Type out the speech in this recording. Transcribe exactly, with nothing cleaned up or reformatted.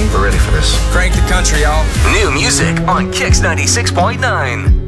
We're ready for this. Crank the country, y'all. New music on Kix ninety-six point nine.